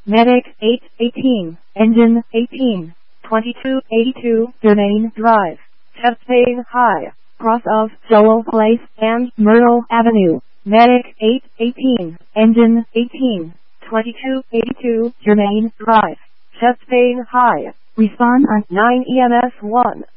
Medic 818, Engine 18, 2282, Germain Drive, Chepstow High, cross of Joel Place and Myrtle Avenue. Medic 818, Engine 18, 2282, Germain Drive, Chepstow High. Respond on 9 EMS 1.